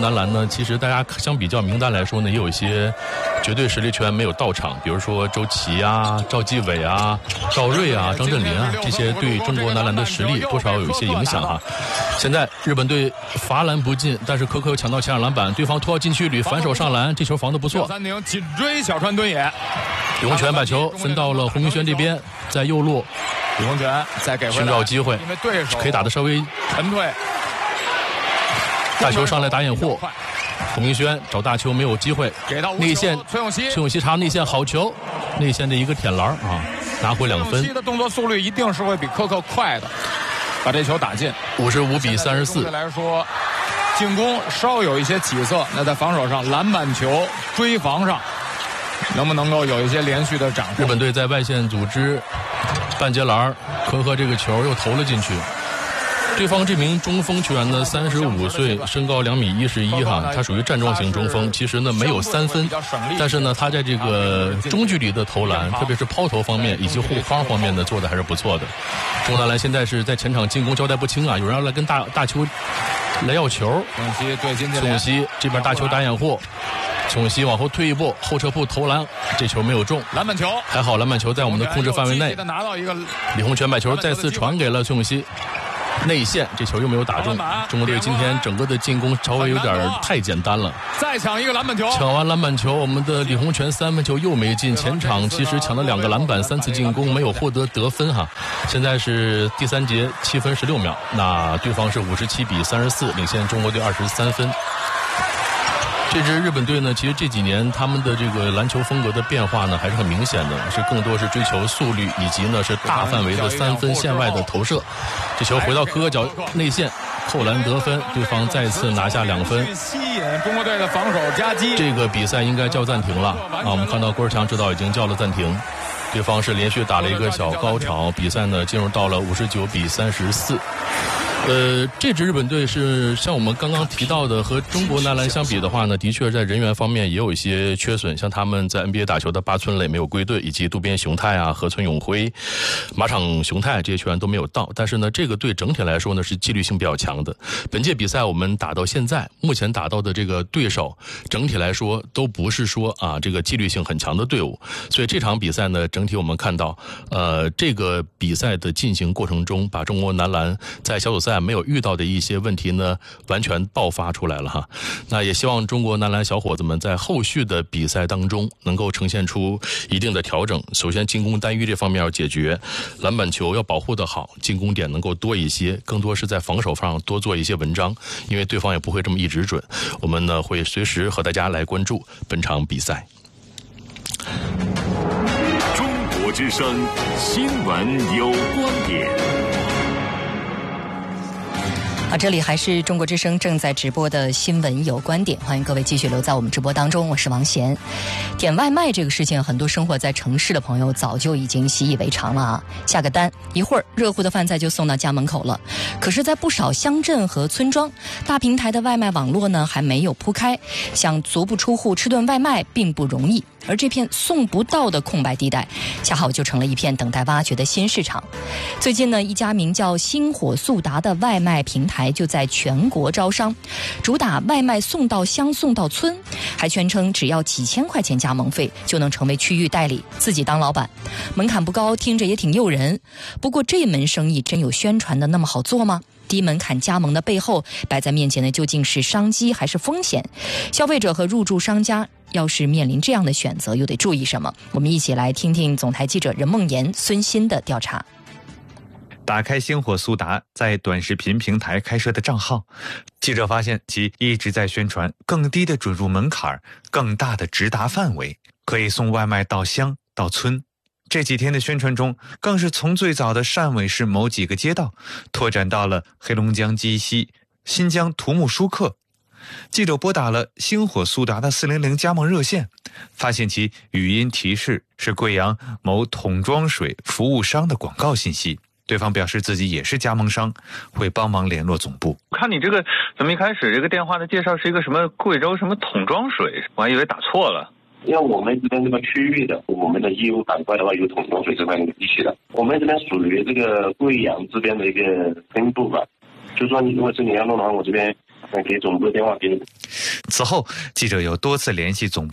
男篮呢，其实大家相比较名单来说呢，也有一些绝对实力球员没有到场，比如说周琦啊、赵继伟啊、赵睿啊、张镇麟啊，这些对中国男篮的实力多少有一些影响哈。现在日本队罚篮不进，但是可可又抢到前场篮板，对方拖到禁区里反手上篮，这球防得不错。 3-0紧追小川敦也， 李洪权把球分到了洪明轩这边，在右路， 李洪权再给回来寻找机会， 因为对手可以打得稍微沉退， 大球上来打掩护。洪明轩找大球没有机会， 给到内线崔永熙插内线好球，内线的一个舔篮啊，拿回2分。 崔永熙的动作速率一定是会比可可快的，把这球打进。 55比34。 来说，进攻稍有一些起色，那在防守上篮板球追防上，能不能够有一些连续的掌握？ 日本队在外线组织半截篮，可可这个球又投了进去。对方这名中锋球员呢，35岁，身高2.11米哈，他属于站桩型中锋。其实呢没有3分，但是呢他在这个中距离的投篮，特别是抛投方面以及护框方面呢做的还是不错的。中国男篮现在是在前场进攻交代不清啊，有人要来跟大球来要球。崔永熙这边大球打掩护，崔永熙往后退一步，后撤步投篮，这球没有中， 篮板球还好，篮板球在我们的控制范围内。李洪权把球再次传给了崔永熙。内线这球又没有打中，中国队今天整个的进攻稍微有点太简单了。 再抢一个篮板球， 抢完篮板球，我们的李洪权3分球又没进，前场其实抢了2个篮板，3次进攻没有获得得分哈。现在是第3节7分16秒，那对方是57比34，领先中国队23分。这支日本队呢，其实这几年他们的这个篮球风格的变化呢还是很明显的，是更多是追求速率，以及呢是大范围的3分线外的投射。这球回到可可脚内线，扣篮得分，对方再次拿下2分， 吸引中国队的防守夹击。 这个比赛应该叫暂停了啊！我们看到郭士强指导已经叫了暂停，对方是连续打了一个小高潮，比赛呢进入到了59比34。这支日本队是像我们刚刚提到的，和中国男篮相比的话呢，的确在人员方面也有一些缺损，像他们在 NBA 打球的八村垒没有归队，以及渡边雄太啊、河村永辉、马场雄太这些球员都没有到。但是呢，这个队整体来说呢是纪律性比较强的。本届比赛我们打到现在，目前打到的这个对手，整体来说都不是说啊这个纪律性很强的队伍，所以这场比赛呢，整体我们看到，这个比赛的进行过程中，把中国男篮在小组赛没有遇到的一些问题呢，完全爆发出来了哈。那也希望中国男篮小伙子们在后续的比赛当中能够呈现出一定的调整。首先进攻单一这方面要解决，篮板球要保护得好，进攻点能够多一些，更多是在防守上多做一些文章，因为对方也不会这么一直准。我们呢会随时和大家来关注本场比赛。 中国之声新闻有观点。 好，这里还是中国之声正在直播的新闻有观点，欢迎各位继续留在我们直播当中，我是王贤。点外卖这个事情，很多生活在城市的朋友早就已经习以为常了啊，下个单一会儿热乎的饭菜就送到家门口了。可是在不少乡镇和村庄，大平台的外卖网络呢还没有铺开，想足不出户吃顿外卖并不容易。而这片送不到的空白地带，恰好就成了一片等待挖掘的新市场。最近呢，一家名叫星火速达的外卖平台就在全国招商，主打外卖送到乡送到村，还宣称只要几千块钱加盟费就能成为区域代理，自己当老板，门槛不高，听着也挺诱人。不过这门生意真有宣传的那么好做吗？低门槛加盟的背后摆在面前的究竟是商机还是风险？消费者和入驻商家要是面临这样的选择，又得注意什么？我们一起来听听总台记者任梦妍、孙鑫的调查。 打开星火速达在短视频平台开设的账号，记者发现其一直在宣传更低的准入门槛、更大的直达范围，可以送外卖到乡到村。这几天的宣传中，更是从最早的汕尾市某几个街道，拓展到了黑龙江鸡西、新疆土木舒克。记者拨打了星火速达的400加盟热线，发现其语音提示是贵阳某桶装水服务商的广告信息。对方表示自己也是加盟商，会帮忙联络总部。 看你这个怎么一开始这个电话的介绍是一个什么贵州什么桶装水，我还以为打错了。 因为我们这边这个区域的，我们的业务板块的话有桶装水这块地区的，我们这边属于这个贵阳这边的一个分部吧。就说你如果是你要弄的话，我这边给总部电话给你。 此后，记者又多次联系总部。